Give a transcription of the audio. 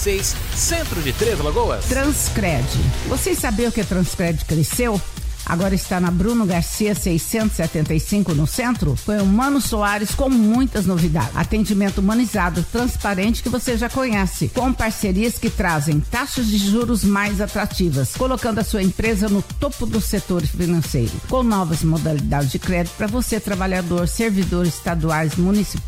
6, centro de Três Lagoas. Transcred. Vocês sabiam que a Transcred cresceu? Agora está na Bruno Garcia 675 no centro, foi o Mano Soares com muitas novidades. Atendimento humanizado, transparente que você já conhece, com parcerias que trazem taxas de juros mais atrativas, colocando a sua empresa no topo do setor financeiro, com novas modalidades de crédito para você, trabalhador, servidores estaduais, municipais.